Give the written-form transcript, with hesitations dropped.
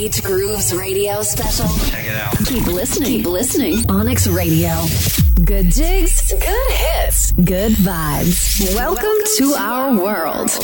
Beach Grooves Radio special. Check it out. Keep listening. Keep listening. Onyx Radio. Good jigs. Good hits. Good vibes. Welcome to our world.